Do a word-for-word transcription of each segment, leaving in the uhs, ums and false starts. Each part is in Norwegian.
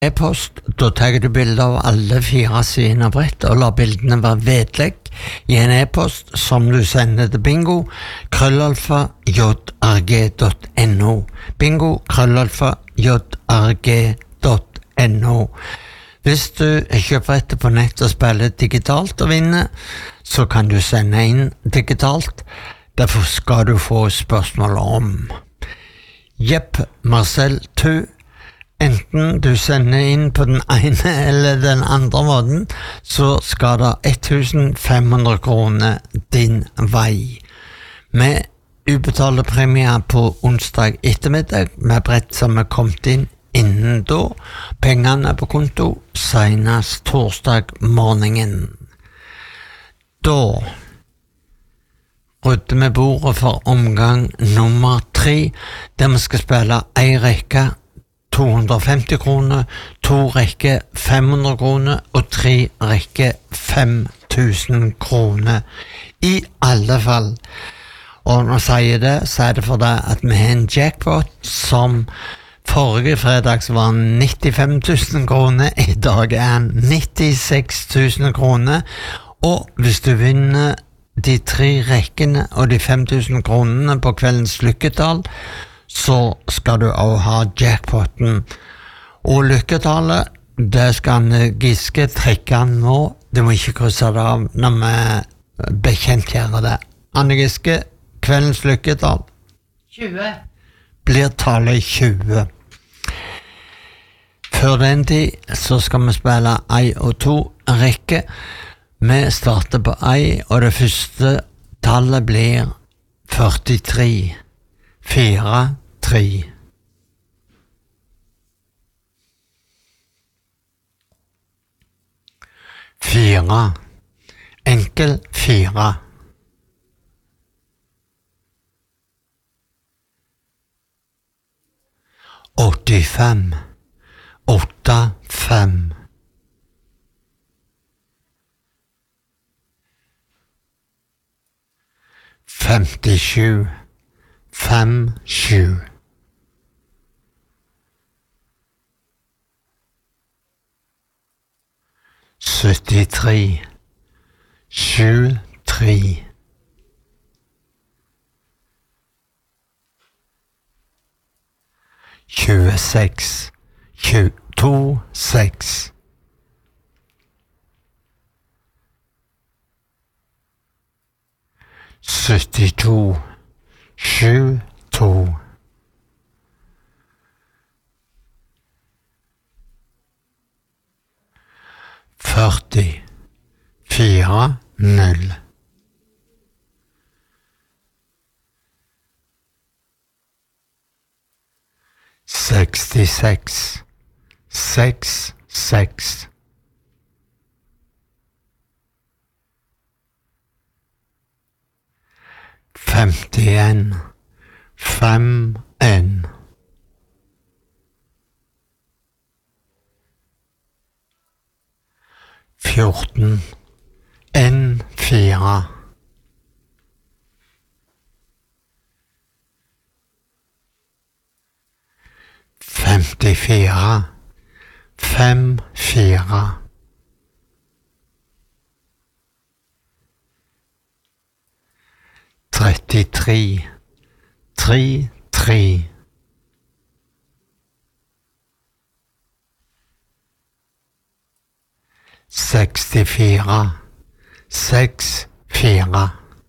E-post, da tar du bilder av alle fire sidene av brett og lar bildene være vedlegg i en e-post som du sender til bingo krøllalfa jrg.no bingo krøllalfa jrg.no. Hvis du kjøper dette på nett og spiller digitalt og vinner, så kan du sende inn digitalt. Derfor skal du få spørsmål om Jepp Marcel to. Enten du sender inn på den ene eller den andre måten, så skal det femten hundre kroner din vei. Med ubetalte premier på onsdag ettermiddag, med brett som er kommet inn innen da. Pengene er på konto senest torsdag morgenen. Da rydder vi bordet for omgang nummer tre, der vi skal spille ei rekke to hundre og femti kroner, to rekke fem hundre kroner og tre rekke fem tusen kroner. I alle fall. Og når jeg sier det, så er det for det at vi har en jackpot som forrige fredags var nittifem tusen kroner, i dag er han nittiseks tusen kroner. Og hvis du vinner de tre rekkene og de fem tusen kronene på kveldens lykketall, så skal du også ha jackpoten. Og lykketallet, det skal Giske trekke nå. Du må ikke krysse det av når vi bekjentgjør det. Anne Giske, kveldens lykketall. tjue. Blir tallet tjue. Før den tid så skal vi spille ei og to rekke. Vi starter på ei, og det første tallet blir førtitre. Fire, tre. Fire. Enkel fire. Åttifem. Åtte, fem. Femtisju. Fem, sju. Syttitre. Sju, tre. Tjueseks. Tju, to, seks. Syttito. Sju, to. Førti. Fire, null. Sekstiseks. Seks, seks. Femtien. Fem, en. Fjorten. En, fire. Femtifire. Fem, fire. Trettitre. Tre, tre. Sekstifire. Seks, fire.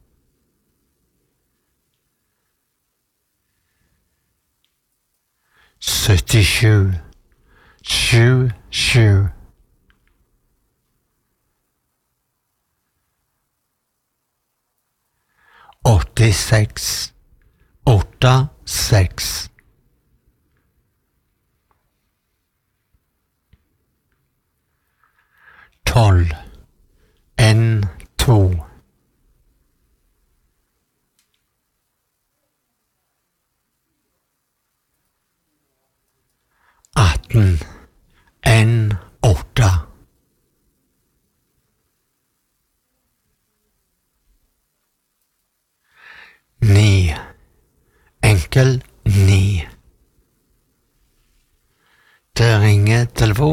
Syttisju. Sju, sju. Åttiseks. Åtte, seks. Tolv. En, to. Atten. En, åtte. Ni. Enkel ni. Det ringer telefon